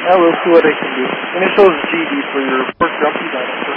I will see what I can do. And it shows GD for your Port Grumpy.